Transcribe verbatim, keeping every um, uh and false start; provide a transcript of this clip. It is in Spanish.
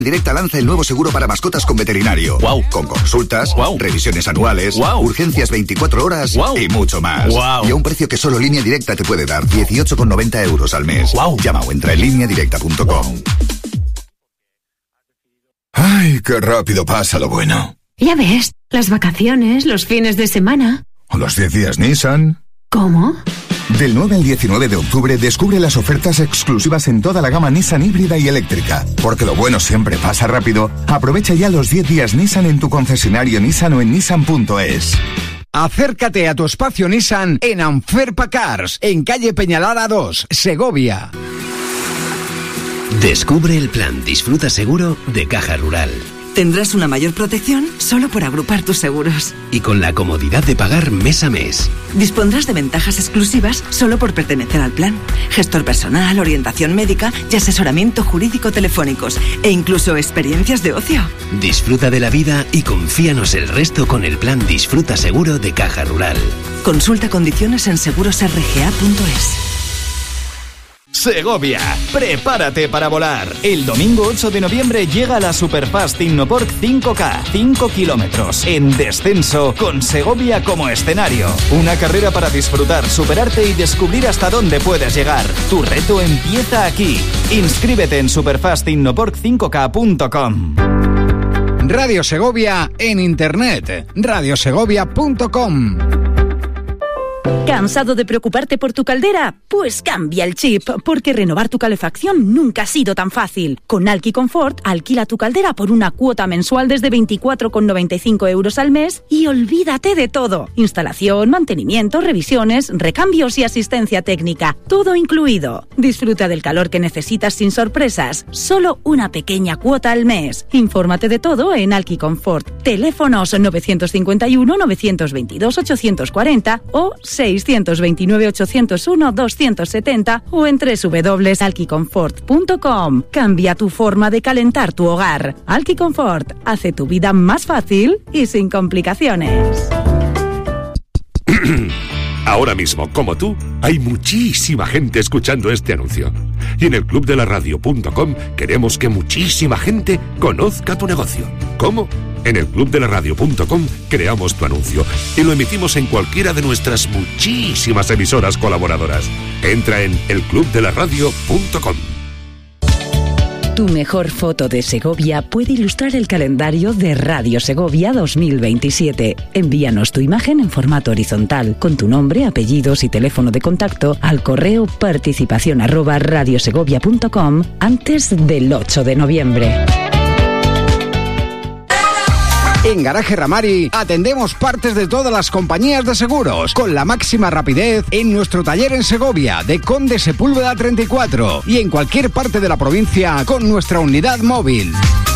Directa lanza el nuevo seguro para mascotas con veterinario. Wow. Con consultas, wow. revisiones anuales, wow. urgencias veinticuatro horas wow. y mucho más. Wow. Y a un precio que solo Línea Directa te puede dar, dieciocho con noventa euros al mes. Wow. Llama o entra en línea directa punto com. Wow. Ay, qué rápido pasa lo bueno. Ya ves, las vacaciones, los fines de semana. ¿O los diez días Nissan? ¿Cómo? Del nueve al diecinueve de octubre descubre las ofertas exclusivas en toda la gama Nissan híbrida y eléctrica. Porque lo bueno siempre pasa rápido. Aprovecha ya los diez días Nissan en tu concesionario Nissan o en nissan punto es. Acércate a tu espacio Nissan en Anferpa Cars, en calle Peñalara dos, Segovia. Descubre el plan Disfruta Seguro de Caja Rural. Tendrás una mayor protección solo por agrupar tus seguros. Y con la comodidad de pagar mes a mes. Dispondrás de ventajas exclusivas solo por pertenecer al plan. Gestor personal, orientación médica y asesoramiento jurídico telefónicos. E incluso experiencias de ocio. Disfruta de la vida y confíanos el resto con el plan Disfruta Seguro de Caja Rural. Consulta condiciones en seguros r g a punto es. Segovia, prepárate para volar. El domingo ocho de noviembre llega la Superfast Innoporc cinco K, cinco kilómetros, en descenso, con Segovia como escenario. Una carrera para disfrutar, superarte y descubrir hasta dónde puedes llegar. Tu reto empieza aquí. Inscríbete en superfast innoporc cinco k punto com. Radio Segovia en internet, radio segovia punto com. ¿Cansado de preocuparte por tu caldera? Pues cambia el chip, porque renovar tu calefacción nunca ha sido tan fácil. Con Alki Comfort, alquila tu caldera por una cuota mensual desde veinticuatro con noventa y cinco euros al mes y olvídate de todo. Instalación, mantenimiento, revisiones, recambios y asistencia técnica. Todo incluido. Disfruta del calor que necesitas sin sorpresas. Solo una pequeña cuota al mes. Infórmate de todo en Alki Comfort. Teléfonos novecientos cincuenta y uno, novecientos veintidós, ochocientos cuarenta o seiscientos veintinueve, ochocientos uno, doscientos setenta o en doble u doble u doble u punto alki comfort punto com. Cambia tu forma de calentar tu hogar. Alki Comfort hace tu vida más fácil y sin complicaciones. Ahora mismo, como tú, hay muchísima gente escuchando este anuncio. Y en el club de la radio punto com queremos que muchísima gente conozca tu negocio. ¿Cómo? En el club de la radio punto com creamos tu anuncio y lo emitimos en cualquiera de nuestras muchísimas emisoras colaboradoras. Entra en el club de la radio punto com. Tu mejor foto de Segovia puede ilustrar el calendario de Radio Segovia dos mil veintisiete. Envíanos tu imagen en formato horizontal con tu nombre, apellidos y teléfono de contacto al correo participación arroba radiosegovia punto com antes del ocho de noviembre. En Garaje Ramari atendemos partes de todas las compañías de seguros con la máxima rapidez en nuestro taller en Segovia de Conde Sepúlveda treinta y cuatro y en cualquier parte de la provincia con nuestra unidad móvil.